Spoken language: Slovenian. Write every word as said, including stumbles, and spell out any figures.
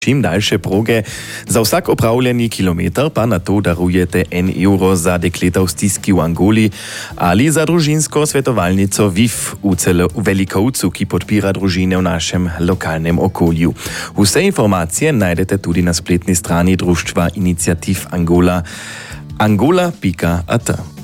Čim daljše proge, za vsak opravljeni kilometr pa na to darujete en evro za dekleta v stiski v Angoli ali za družinsko svetovalnico V I F v, celo, v Velikovcu, ki podpira družine v našem lokalnem okolju. Vse informacije najdete tudi na spletni strani društva Iniciativ Angola angola pika at.